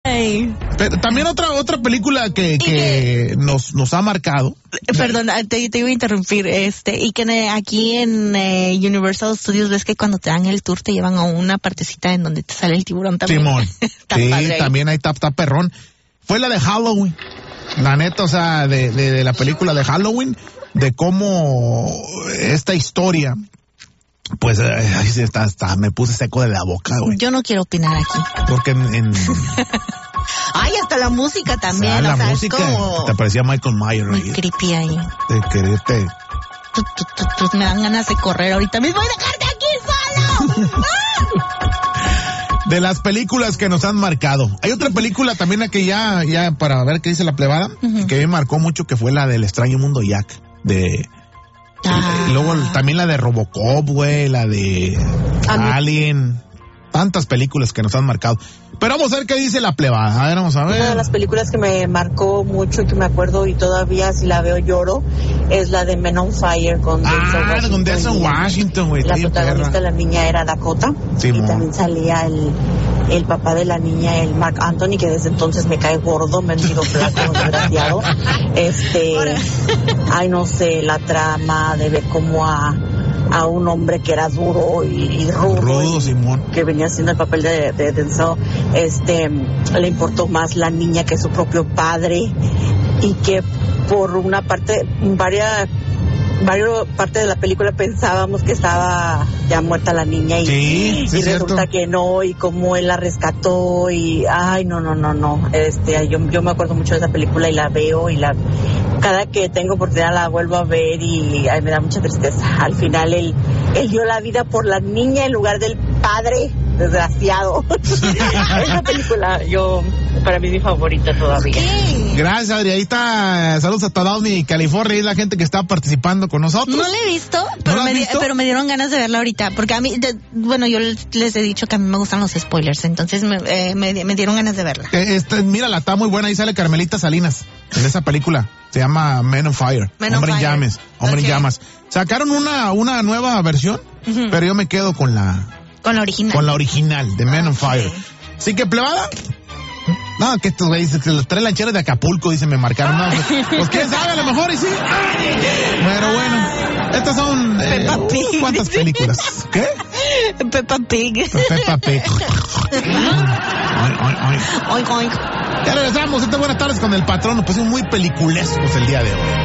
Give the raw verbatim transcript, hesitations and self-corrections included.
Pero también otra otra película que, que nos nos ha marcado. Perdón, te, te iba a interrumpir. Este y que aquí en eh, Universal Studios ves que cuando te dan el tour te llevan a una partecita en donde te sale el tiburón también. Simón. Sí, padre. También hay tap tap perrón. Fue la de Halloween. La neta, o sea, de, de, de la película de Halloween, de cómo esta historia, pues, ahí está, está, me puse seco de la boca, güey. Yo no quiero opinar aquí. Porque en... en ay, hasta la música también. O sea, o la sea, música, como... te parecía Michael Myers. Muy creepy ahí. De quererte... Tu, tu, tu, tu, me dan ganas de correr ahorita mismo y dejarte aquí solo. De las películas que nos han marcado. Hay otra película también que ya, ya para ver qué dice la plebada, uh-huh. que me marcó mucho, que fue la del extraño mundo Jack. De... Ah. Luego también la de Robocop, güey, la de Alien. Tantas películas que nos han marcado. Pero vamos a ver qué dice la plebada. A ver, vamos a ver. Una de las películas que me marcó mucho y que me acuerdo y todavía si la veo lloro es la de Men on Fire con ah, Denzel Washington. con Denzel Washington, güey. La protagonista de la niña era Dakota. Sí, y mo. También salía el, el papá de la niña, el Mark Anthony, que desde entonces me cae gordo, mendigo flaco, desgraciado. Este, ay, no sé, la trama de ver cómo a... a un hombre que era duro y, y rudo, rudo, Simón, que venía haciendo el papel de, de Denzel, este, le importó más la niña que su propio padre, y que por una parte, varias varias partes de la película pensábamos que estaba ya muerta la niña y, sí, sí, y resulta cierto. que no, y cómo él la rescató y ay no no no no este yo yo me acuerdo mucho de esa película y la veo y la cada que tengo oportunidad la vuelvo a ver y ay, me da mucha tristeza. Al final él él dio la vida por la niña en lugar del padre, desgraciado. Esa película yo para mí es mi favorita todavía. ¿Qué? Gracias, Adrianita. Saludos a Downey, California, y la gente que está participando con nosotros. No la he visto, pero, ¿No me, visto? pero me dieron ganas de verla ahorita, porque a mí, de, bueno, yo les he dicho que a mí me gustan los spoilers, entonces me, eh, me, me dieron ganas de verla. Eh, este, mírala, está muy buena, ahí sale Carmelita Salinas en esa película. Se llama Men on Fire. Men Hombre on en Fire. llamas. Hombre Okay. en llamas. Sacaron una, una nueva versión, uh-huh. pero yo me quedo con la... Con la original. Con la original, de Men on Fire. Así que, plebada... No, que estos güeyes, que los tres lancheros de Acapulco, dicen, me marcaron. No, pues, pues quién sabe, a lo mejor y sí. Pero bueno, estas son... Eh, Peppa Pig. ¿Cuántas películas? ¿Qué? Peppa Pig. Peppa Pig. Oink, oink, oink. Oink, oink. Ya regresamos. Estas buenas tardes con el patrón. Nos pusimos muy peliculescos el día de hoy.